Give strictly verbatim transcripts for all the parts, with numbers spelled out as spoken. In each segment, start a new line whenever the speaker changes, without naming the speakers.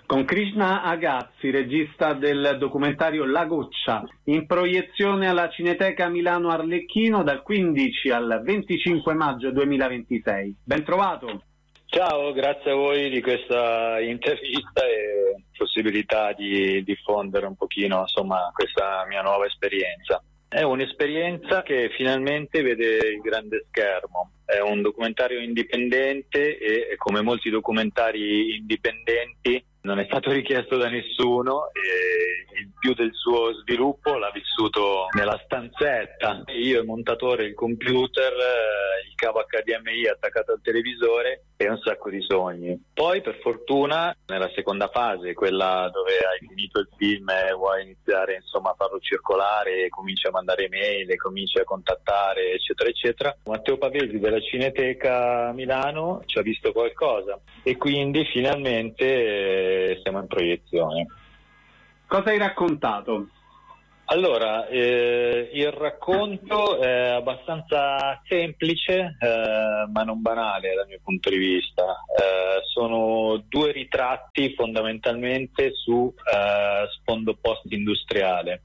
con Krishna Agazzi, regista del documentario La Goccia, in proiezione alla Cineteca Milano Arlecchino dal quindici al venticinque maggio duemilaventisei. Ben trovato!
Ciao, grazie a voi di questa intervista e possibilità di diffondere un pochino, insomma, questa mia nuova esperienza. È un'esperienza che finalmente vede il grande schermo. È un documentario indipendente e, come molti documentari indipendenti, non è stato richiesto da nessuno e il più del suo sviluppo l'ha vissuto nella stanzetta. Io, il montatore, il computer, il cavo H D M I attaccato al televisore e un sacco di sogni. Poi, per fortuna, nella seconda fase, quella dove hai finito il film e vuoi iniziare, insomma, a farlo circolare, e cominci a mandare email, e cominci a contattare, eccetera, eccetera, Matteo Pavesi della Cineteca Milano ci ha visto qualcosa e quindi finalmente eh, siamo in proiezione.
Cosa hai raccontato?
Allora, eh, il racconto è abbastanza semplice, eh, ma non banale dal mio punto di vista. Eh, sono due ritratti fondamentalmente su eh, sfondo post-industriale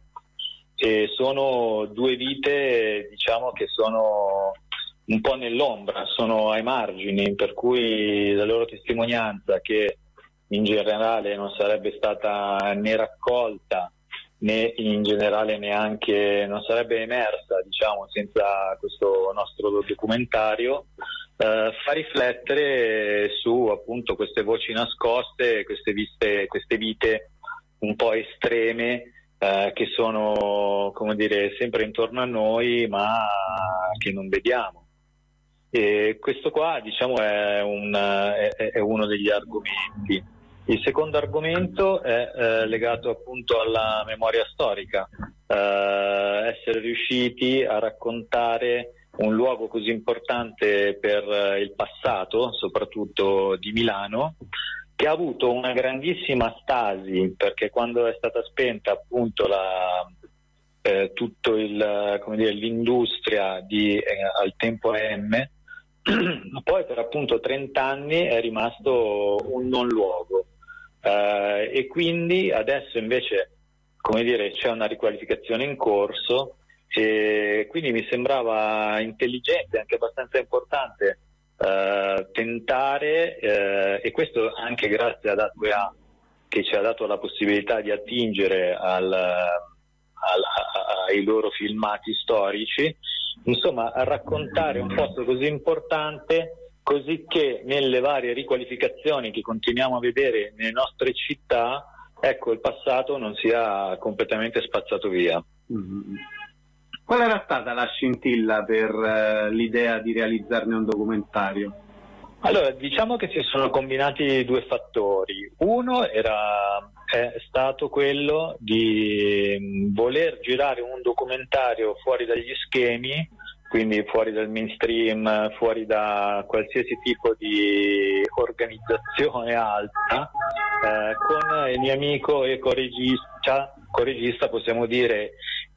e sono due vite, diciamo, che sono un po' nell'ombra, sono ai margini, per cui la loro testimonianza, che in generale non sarebbe stata né raccolta né in generale neanche non sarebbe emersa, diciamo, senza questo nostro documentario, eh, fa riflettere su appunto queste voci nascoste, queste viste, queste vite un po' estreme eh, che sono, come dire, sempre intorno a noi ma che non vediamo. E questo qua, diciamo, è, un, è, è uno degli argomenti. Il secondo argomento è eh, legato appunto alla memoria storica, eh, essere riusciti a raccontare un luogo così importante per eh, il passato, soprattutto di Milano, che ha avuto una grandissima stasi, perché quando è stata spenta appunto la, eh, tutto il, come dire, l'industria di eh, al tempo A M, poi per appunto trenta anni è rimasto un non luogo. Uh, e quindi adesso invece, come dire, c'è una riqualificazione in corso e quindi mi sembrava intelligente, anche abbastanza importante, uh, tentare, uh, e questo anche grazie ad A due A, che ci ha dato la possibilità di attingere al, al, ai loro filmati storici, insomma, a raccontare un posto così importante, così che nelle varie riqualificazioni che continuiamo a vedere nelle nostre città, ecco, il passato non sia completamente spazzato via.
Mm-hmm. Qual era stata la scintilla per uh, l'idea di realizzarne un documentario?
Allora, diciamo che si sono combinati due fattori. Uno era è stato quello di voler girare un documentario fuori dagli schemi, quindi fuori dal mainstream, fuori da qualsiasi tipo di organizzazione alta, eh, con il mio amico e coregista, coregista possiamo dire,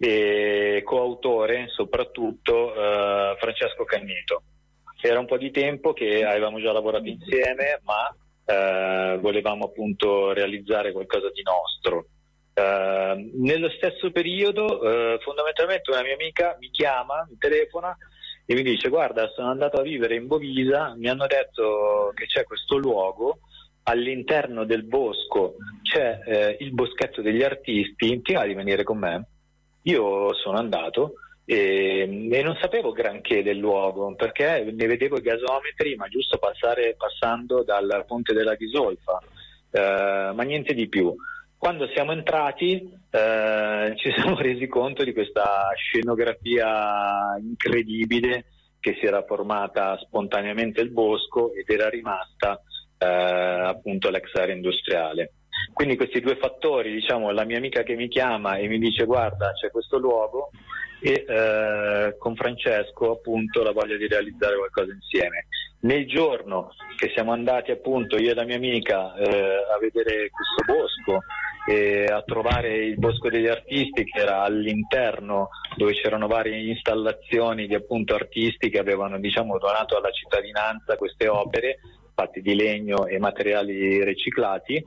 e coautore soprattutto, eh, Francesco Cagneto. Era un po' di tempo che avevamo già lavorato insieme, ma eh, volevamo appunto realizzare qualcosa di nostro. Uh, nello stesso periodo uh, fondamentalmente una mia amica mi chiama, mi telefona e mi dice: guarda, sono andato a vivere in Bovisa, mi hanno detto che c'è questo luogo all'interno del bosco, c'è eh, il boschetto degli artisti, ti va di venire con me? Io sono andato e, e non sapevo granché del luogo, perché ne vedevo i gasometri, ma giusto passare passando dal ponte della Ghisolfa, uh, ma niente di più. Quando siamo entrati eh, ci siamo resi conto di questa scenografia incredibile che si era formata spontaneamente il bosco ed era rimasta eh, appunto l'ex area industriale. Quindi questi due fattori, diciamo, la mia amica che mi chiama e mi dice: guarda, c'è questo luogo, e eh, con Francesco appunto la voglia di realizzare qualcosa insieme. Nel giorno che siamo andati appunto io e la mia amica eh, a vedere questo bosco e a trovare il Bosco degli Artisti, che era all'interno, dove c'erano varie installazioni di appunto artisti che avevano, diciamo, donato alla cittadinanza queste opere fatte di legno e materiali riciclati,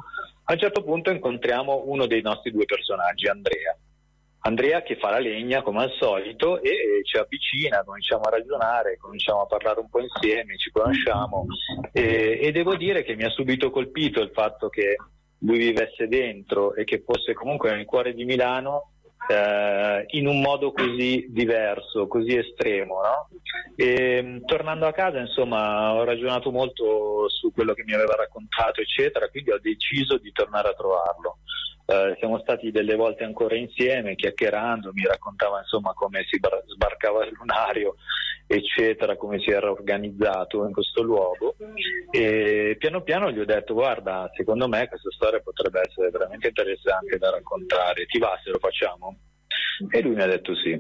A un certo punto incontriamo uno dei nostri due personaggi, Andrea. Andrea che fa la legna come al solito e ci avvicina, cominciamo a ragionare, cominciamo a parlare un po' insieme, ci conosciamo e, e devo dire che mi ha subito colpito il fatto che lui vivesse dentro e che fosse comunque nel cuore di Milano eh, in un modo così diverso, così estremo, no? E, tornando a casa, insomma, ho ragionato molto su quello che mi aveva raccontato, eccetera, quindi ho deciso di tornare a trovarlo. Uh, siamo stati delle volte ancora insieme chiacchierando, mi raccontava insomma come si bar- sbarcava il lunario, eccetera, come si era organizzato in questo luogo, e piano piano gli ho detto: guarda, secondo me questa storia potrebbe essere veramente interessante da raccontare, ti va se lo facciamo? E lui mi ha detto sì.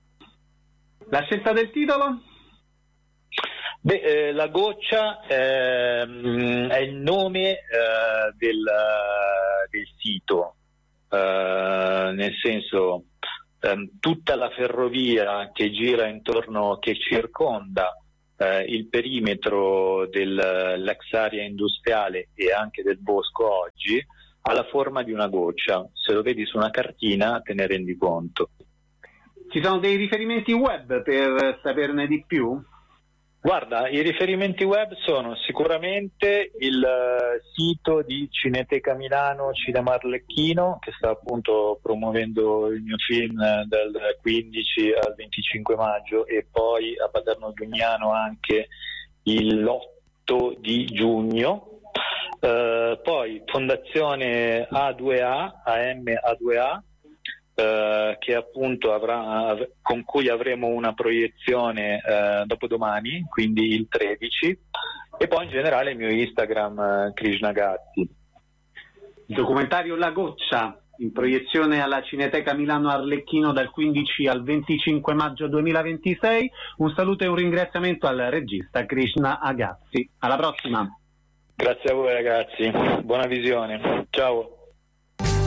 La scelta del titolo?
Beh, eh, La Goccia ehm, è il nome eh, del, del sito, eh, nel senso ehm, tutta la ferrovia che gira intorno, che circonda eh, il perimetro dell'ex area industriale e anche del bosco oggi ha la forma di una goccia. Se lo vedi su una cartina te ne rendi conto.
Ci sono dei riferimenti web per saperne di più?
Guarda, i riferimenti web sono sicuramente il uh, sito di Cineteca Milano Cinema Arlecchino, che sta appunto promuovendo il mio film dal quindici al venticinque maggio, e poi a Paderno Dugnano anche l'otto di giugno. Uh, poi Fondazione A due A, A M A due A, Uh, che appunto avrà, con cui avremo una proiezione uh, dopodomani, quindi il tredici, e poi in generale il mio Instagram uh, Krishna Gazzi.
Il documentario La Goccia, in proiezione alla Cineteca Milano Arlecchino dal quindici al venticinque maggio duemilaventisei. Un saluto e un ringraziamento al regista Krishna Agazzi. Alla prossima.
Grazie a voi ragazzi, buona visione, ciao.